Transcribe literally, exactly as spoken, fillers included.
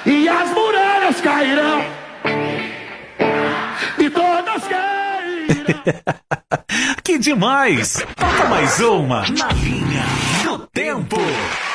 e as muralhas cairão, e todas cairão. Que demais! Toca mais uma na linha do tempo.